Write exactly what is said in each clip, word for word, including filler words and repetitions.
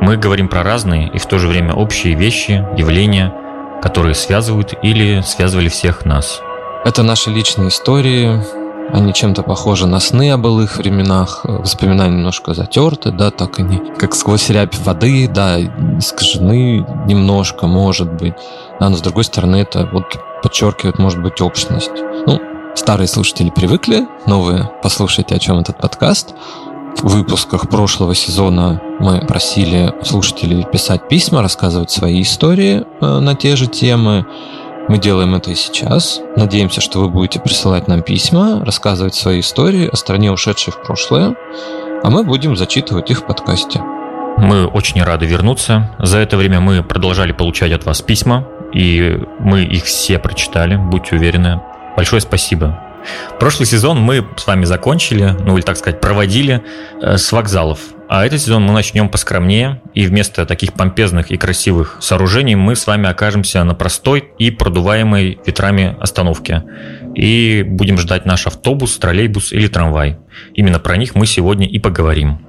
Мы говорим про разные и в то же время общие вещи, явления, которые связывают или связывали всех нас. Это наши личные истории, они чем-то похожи на сны о былых временах, воспоминания немножко затерты, да, так они, как сквозь рябь воды, да, искажены немножко, может быть, да, но с другой стороны это вот подчеркивает, может быть, общность. Ну, старые слушатели привыкли, новые послушайте, о чем этот подкаст. В выпусках прошлого сезона мы просили слушателей писать письма, рассказывать свои истории на те же темы. Мы делаем это и сейчас. Надеемся, что вы будете присылать нам письма, рассказывать свои истории о стране, ушедшей в прошлое, а мы будем зачитывать их в подкасте. Мы очень рады вернуться. За это время мы продолжали получать от вас письма, и мы их все прочитали, будьте уверены. Большое спасибо. Прошлый сезон мы с вами закончили, ну или так сказать, проводили э, с вокзалов. А этот сезон мы начнем поскромнее, и вместо таких помпезных и красивых сооружений мы с вами окажемся на простой и продуваемой ветрами остановке. И будем ждать наш автобус, троллейбус или трамвай. Именно про них мы сегодня и поговорим.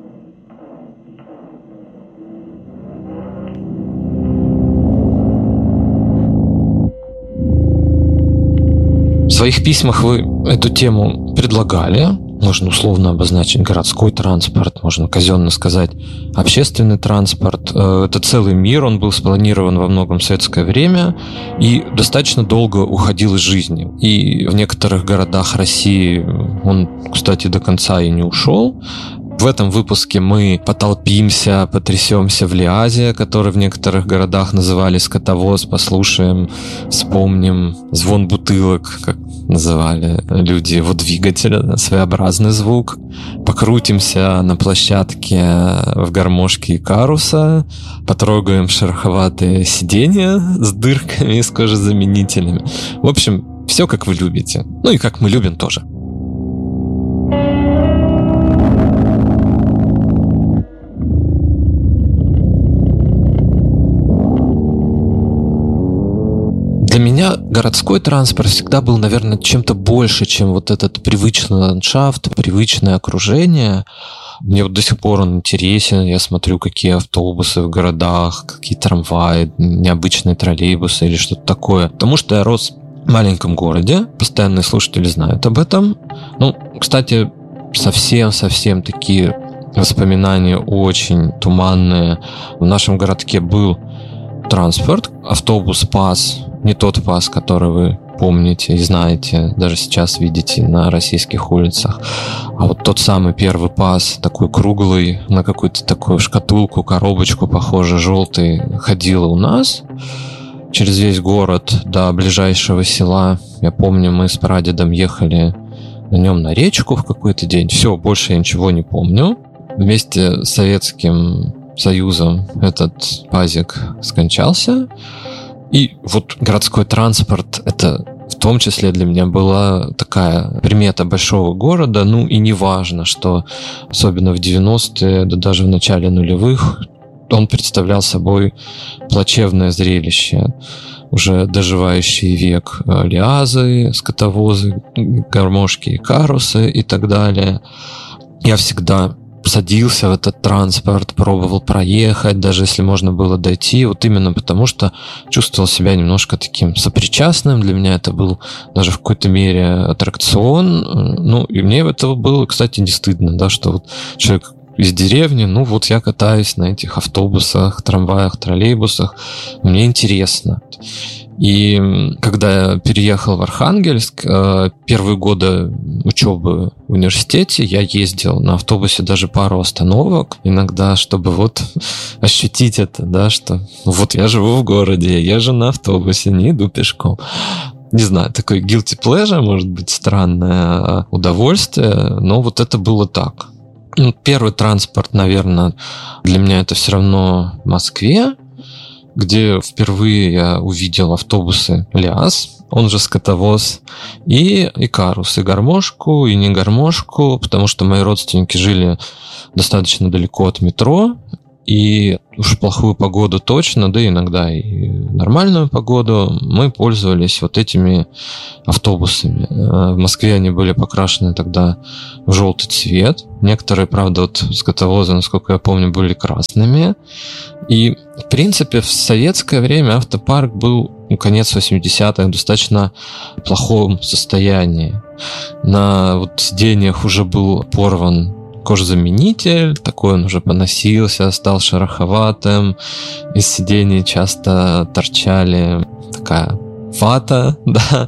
В своих письмах вы эту тему предлагали. Можно условно обозначить городской транспорт, можно казенно сказать общественный транспорт. Это целый мир, он был спланирован во многом в советское время и достаточно долго уходил из жизни. И в некоторых городах России он, кстати, до конца и не ушел. В этом выпуске мы потолпимся, потрясемся в Лиазе, который в некоторых городах называли скотовоз, послушаем, вспомним звон бутылок, как называли люди его двигателя, своеобразный звук. Покрутимся на площадке в гармошке Икаруса, потрогаем шероховатые сиденья с дырками и с кожезаменителями. В общем, все как вы любите. Ну и как мы любим тоже. Для меня городской транспорт всегда был, наверное, чем-то больше, чем вот этот привычный ландшафт, привычное окружение. Мне вот до сих пор он интересен. Я смотрю, какие автобусы в городах, какие трамваи, необычные троллейбусы или что-то такое. Потому что я рос в маленьком городе. Постоянные слушатели знают об этом. Ну, кстати, совсем-совсем такие воспоминания очень туманные. В нашем городке был транспорт, автобус ПАС, не тот ПАС, который вы помните и знаете, даже сейчас видите на российских улицах, а вот тот самый первый ПАС, такой круглый, на какую-то такую шкатулку, коробочку, похоже, желтый, ходил у нас через весь город до ближайшего села. Я помню, мы с прадедом ехали на нем на речку в какой-то день. Все, больше я ничего не помню. Вместе с Советским Союзом этот пазик скончался. И вот городской транспорт, это в том числе для меня была такая примета большого города. Ну и не важно, что особенно в девяностые, да даже в начале нулевых, он представлял собой плачевное зрелище. Уже доживающий век Лиазы, скотовозы, гармошки, Икарусы и так далее. Я всегда садился в этот транспорт, пробовал проехать, даже если можно было дойти, вот именно потому, что чувствовал себя немножко таким сопричастным. Для меня это был даже в какой-то мере аттракцион. Ну, и мне этого было, кстати, не стыдно, да, что вот человек из деревни, ну вот я катаюсь на этих автобусах, трамваях, троллейбусах, мне интересно. И когда я переехал в Архангельск, первые годы учебы в университете я ездил на автобусе даже пару остановок, иногда, чтобы вот ощутить это, да, что вот я живу в городе, я езжу на автобусе, не иду пешком. Не знаю, такой guilty pleasure, может быть, странное удовольствие, но вот это было так. Ну, первый транспорт, наверное, для меня это все равно в Москве, где впервые я увидел автобусы Лиаз, он же скотовоз, и Икарус, и гармошку, и не гармошку, потому что мои родственники жили достаточно далеко от метро, и уж в плохую погоду точно, да иногда и в нормальную погоду мы пользовались вот этими автобусами. В Москве они были покрашены тогда в желтый цвет. Некоторые, правда, вот скотовозы, насколько я помню, были красными. И, в принципе, в советское время автопарк был, ну, конец восьмидесятых, в достаточно плохом состоянии. На вот сиденьях уже был порван кожзаменитель, такой он уже поносился, стал шероховатым, из сидений часто торчали такая вата, да,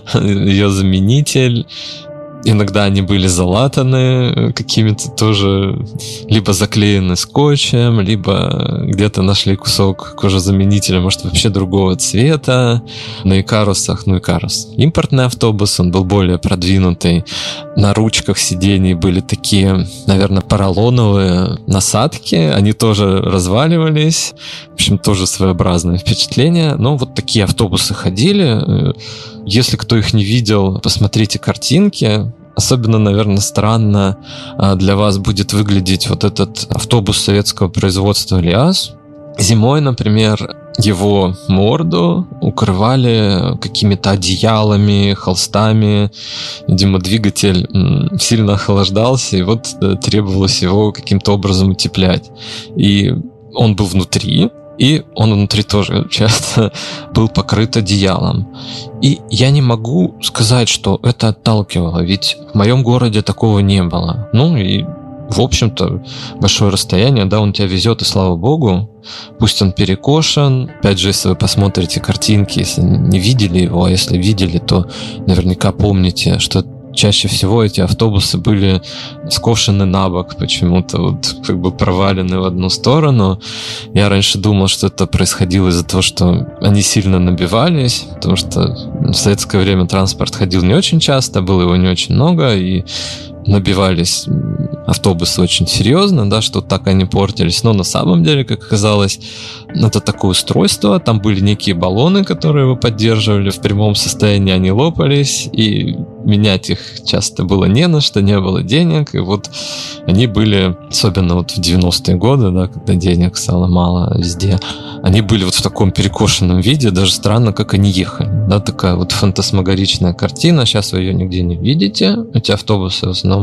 ее заменитель. Иногда они были залатаны какими-то тоже, либо заклеены скотчем, либо где-то нашли кусок кожезаменителя, может, вообще другого цвета. На Икарусах, ну, Икарус импортный автобус, он был более продвинутый. На ручках сидений были такие, наверное, поролоновые насадки, они тоже разваливались. В общем, тоже своеобразное впечатление. Но вот такие автобусы ходили. Если кто их не видел, посмотрите картинки. Особенно, наверное, странно для вас будет выглядеть вот этот автобус советского производства ЛиАЗ. Зимой, например, его морду укрывали какими-то одеялами, холстами. Видимо, двигатель сильно охлаждался, и вот требовалось его каким-то образом утеплять. И он был внутри, и он внутри тоже часто был покрыт одеялом. И я не могу сказать, что это отталкивало, ведь в моем городе такого не было. Ну и, в общем-то, большое расстояние, да, он тебя везет, и слава богу. Пусть он перекошен. Опять же, если вы посмотрите картинки, если не видели его, а если видели, то наверняка помните, что чаще всего эти автобусы были скошены на бок, почему-то вот как бы провалены в одну сторону. Я раньше думал, что это происходило из-за того, что они сильно набивались, потому что в советское время транспорт ходил не очень часто, было его не очень много, и набивались автобусы очень серьезно, да, что так они портились. Но на самом деле, как оказалось, это такое устройство. Там были некие баллоны, которые его поддерживали. В прямом состоянии они лопались, и менять их часто было не на что, не было денег. И вот они были, особенно вот в девяностые годы, да, когда денег стало мало везде, они были вот в таком перекошенном виде. Даже странно, как они ехали. Да, такая вот фантасмагоричная картина. Сейчас вы ее нигде не видите. Эти автобусы в основном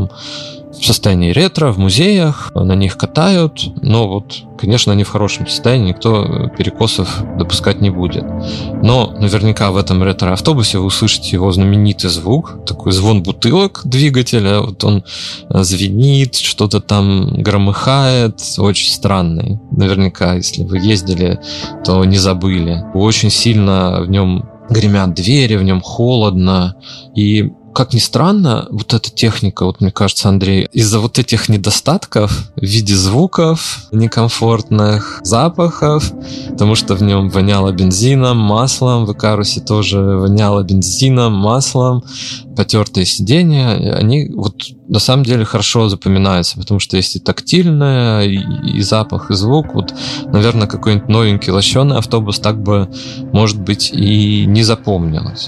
в состоянии ретро, в музеях, на них катают, но вот, конечно, они в хорошем состоянии, никто перекосов допускать не будет. Но наверняка в этом ретро-автобусе вы услышите его знаменитый звук, такой звон бутылок двигателя, вот он звенит, что-то там громыхает, очень странный. Наверняка, если вы ездили, то не забыли. Очень сильно в нем гремят двери, в нем холодно, и как ни странно, вот эта техника, вот мне кажется, Андрей, из-за вот этих недостатков в виде звуков, некомфортных запахов, потому что в нем воняло бензином, маслом, в Икарусе тоже воняло бензином, маслом, потертые сиденья, они вот на самом деле хорошо запоминаются, потому что есть и тактильное, и, и запах, и звук. Вот, наверное, какой-нибудь новенький лощеный автобус так бы, может быть, и не запомнилось.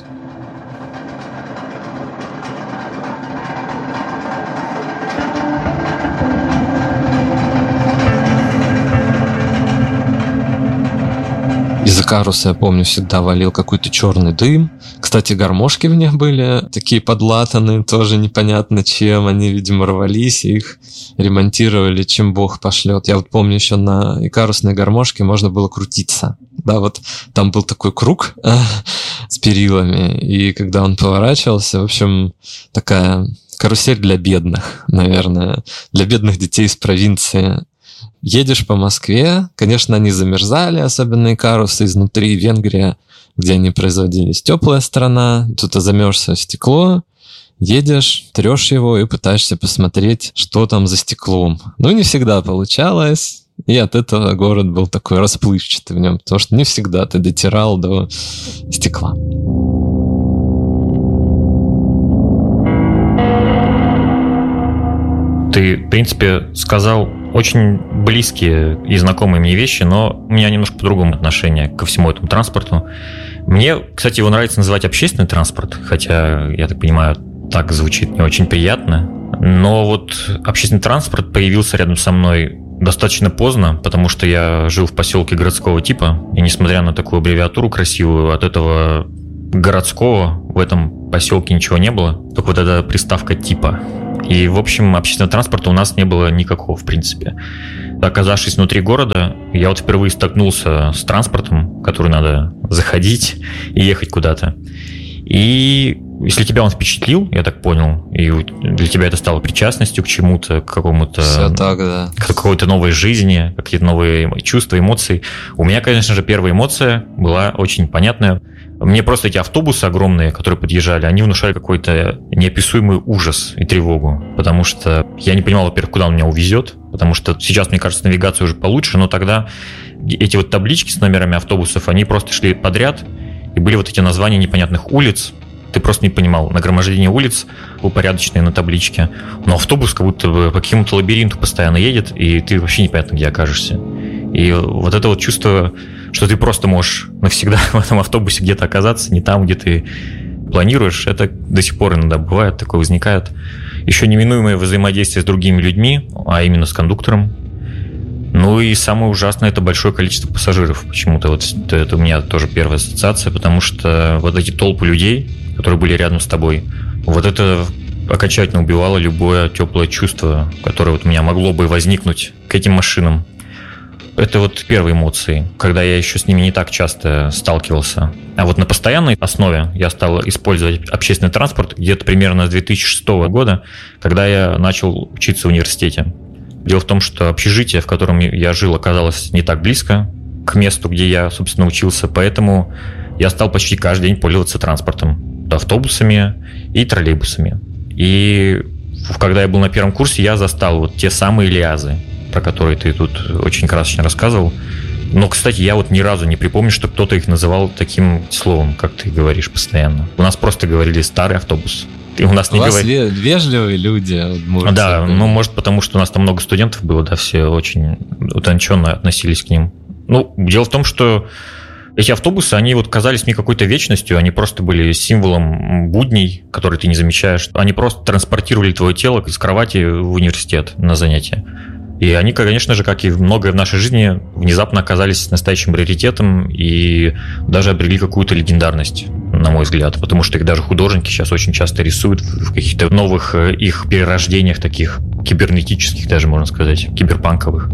Из Икаруса, я помню, всегда валил какой-то черный дым. Кстати, гармошки в них были такие подлатанные, тоже непонятно чем. Они, видимо, рвались, и их ремонтировали, чем бог пошлет. Я вот помню, еще на икарусной гармошке можно было крутиться. Да, вот там был такой круг э, с перилами, и когда он поворачивался, в общем, такая карусель для бедных, наверное, для бедных детей из провинции. Едешь по Москве, конечно, они замерзали, особенно Икарусы изнутри. Венгрия, где они производились, теплая страна, тут замерзшее стекло. Едешь, трешь его и пытаешься посмотреть, что там за стеклом. Ну, не всегда получалось. И от этого город был такой расплывчатый в нем, потому что не всегда ты дотирал до стекла. Ты, в принципе, сказал очень близкие и знакомые мне вещи, но у меня немножко по-другому отношение ко всему этому транспорту. Мне, кстати, его нравится называть общественный транспорт, хотя, я так понимаю, так звучит не очень приятно. Но вот общественный транспорт появился рядом со мной достаточно поздно, потому что я жил в поселке городского типа, и несмотря на такую аббревиатуру красивую, от этого городского в этом поселке ничего не было, только вот эта приставка типа. И, в общем, общественного транспорта у нас не было никакого, в принципе. Оказавшись внутри города, я вот впервые столкнулся с транспортом, в который надо заходить и ехать куда-то. И если тебя он впечатлил, я так понял, и для тебя это стало причастностью к чему-то, к какому-то... Все так, да. К какой-то новой жизни, какие-то новые чувства, эмоции. У меня, конечно же, первая эмоция была очень понятная. Мне просто эти автобусы огромные, которые подъезжали, они внушали какой-то неописуемый ужас и тревогу, потому что я не понимал, во-первых, куда он меня увезет, потому что сейчас, мне кажется, навигация уже получше, но тогда эти вот таблички с номерами автобусов, они просто шли подряд, и были вот эти названия непонятных улиц, ты просто не понимал, нагромождение улиц упорядоченные на табличке, но автобус как будто бы по какому-то лабиринту постоянно едет, и ты вообще непонятно, где окажешься. И вот это вот чувство, что ты просто можешь навсегда в этом автобусе где-то оказаться, не там, где ты планируешь, это до сих пор иногда бывает, такое возникает. Еще неминуемое взаимодействие с другими людьми, а именно с кондуктором. Ну и самое ужасное – это большое количество пассажиров. Почему-то вот это у меня тоже первая ассоциация, потому что вот эти толпы людей, которые были рядом с тобой, вот это окончательно убивало любое теплое чувство, которое вот у меня могло бы возникнуть к этим машинам. Это вот первые эмоции, когда я еще с ними не так часто сталкивался. А вот на постоянной основе я стал использовать общественный транспорт где-то примерно с две тысячи шестого года, когда я начал учиться в университете. Дело в том, что общежитие, в котором я жил, оказалось не так близко к месту, где я, собственно, учился, поэтому я стал почти каждый день пользоваться транспортом, автобусами и троллейбусами. И когда я был на первом курсе, я застал вот те самые лиазы, про которые ты тут очень красочно рассказывал. Но, кстати, я вот ни разу не припомню, что кто-то их называл таким словом, как ты говоришь постоянно. У нас просто говорили «старый автобус». И у нас у не вас говорили... вежливые люди. Да, быть. Ну, может, потому что у нас там много студентов было, да, все очень утонченно относились к ним. Ну, дело в том, что эти автобусы, они вот казались мне какой-то вечностью, они просто были символом будней, которые ты не замечаешь. Они просто транспортировали твое тело из кровати в университет на занятия. И они, конечно же, как и многое в нашей жизни, внезапно оказались настоящим раритетом и даже обрели какую-то легендарность, на мой взгляд, потому что их даже художники сейчас очень часто рисуют в каких-то новых их перерождениях, таких кибернетических даже, можно сказать, киберпанковых.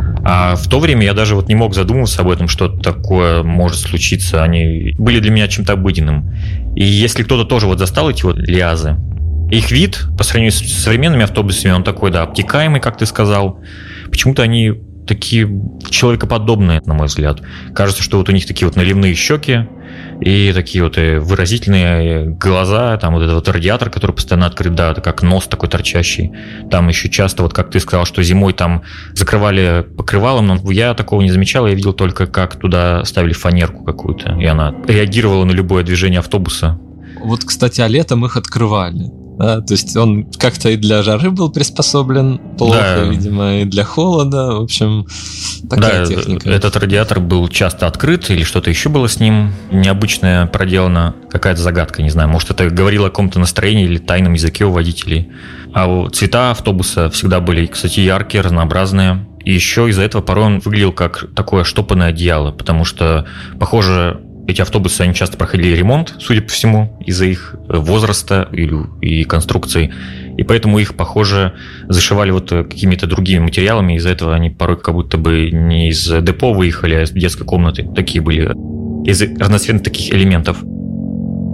А в то время я даже вот не мог задумываться об этом, что такое может случиться. Они были для меня чем-то обыденным. И если кто-то тоже вот застал эти вот лиазы, их вид по сравнению с современными автобусами, он такой, да, обтекаемый, как ты сказал. Почему-то они такие человекоподобные, на мой взгляд. Кажется, что вот у них такие вот наливные щеки и такие вот выразительные глаза, там вот этот вот радиатор, который постоянно открыт, да, это как нос такой торчащий. Там еще часто, вот как ты сказал, что зимой там закрывали покрывалом, но я такого не замечал, я видел только, как туда ставили фанерку какую-то, и она реагировала на любое движение автобуса. Вот, кстати, а летом их открывали. Да, то есть он как-то и для жары был приспособлен плохо, да. Видимо, и для холода. В общем, такая да, техника. Этот радиатор был часто открыт, или что-то еще было с ним необычное проделано. Какая-то загадка, не знаю. Может, это говорило о каком-то настроении или тайном языке у водителей. А цвета автобуса всегда были, кстати, яркие, разнообразные. И еще из-за этого порой он выглядел как такое штопанное одеяло, потому что, похоже, эти автобусы, они часто проходили ремонт, судя по всему, из-за их возраста и, и конструкции. И поэтому их, похоже, зашивали вот какими-то другими материалами. Из-за этого они порой как будто бы не из депо выехали, а из детской комнаты. Такие были, из разноцветных таких элементов.